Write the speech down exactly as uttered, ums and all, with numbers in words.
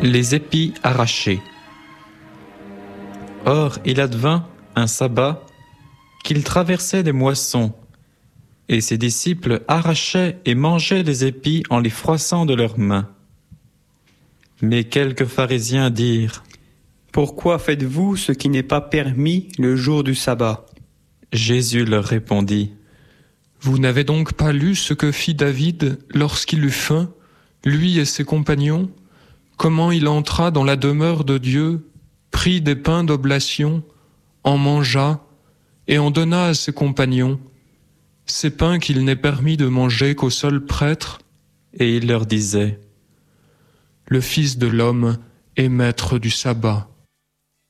Les épis arrachés. Or, il advint un sabbat qu'il traversait des moissons, et ses disciples arrachaient et mangeaient les épis en les froissant de leurs mains. Mais quelques pharisiens dirent : Pourquoi faites-vous ce qui n'est pas permis le jour du sabbat ? Jésus leur répondit : Vous n'avez donc pas lu ce que fit David lorsqu'il eut faim, lui et ses compagnons, comment il entra dans la demeure de Dieu, prit des pains d'oblation, en mangea et en donna à ses compagnons, ces pains qu'il n'est permis de manger qu'au seul prêtre. Et il leur disait : Le Fils de l'homme est maître du sabbat.